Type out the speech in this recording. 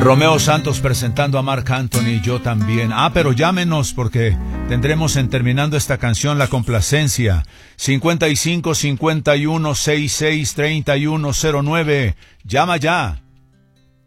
Romeo Santos presentando a Marc Anthony, yo también. Pero llámenos porque tendremos terminando esta canción la complacencia. 55 51 66 3109. Llama ya.